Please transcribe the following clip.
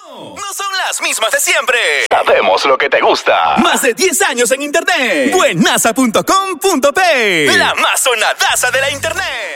No son las mismas de siempre. Sabemos lo que te gusta. Más de 10 años en internet. Buenaza.com.p. La más sonadaza de la internet.